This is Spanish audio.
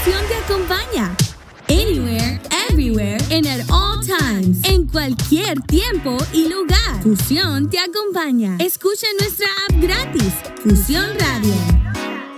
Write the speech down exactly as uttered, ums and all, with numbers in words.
Fusión te acompaña. Anywhere, everywhere, and at all times. En cualquier tiempo y lugar. Fusión te acompaña. Escucha nuestra app gratis. Fusión Radio.